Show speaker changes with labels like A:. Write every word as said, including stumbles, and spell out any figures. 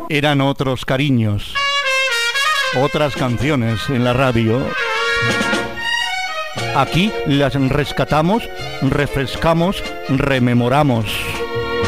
A: Eran otros cariños, otras canciones en la radio. Aquí las rescatamos, refrescamos, rememoramos.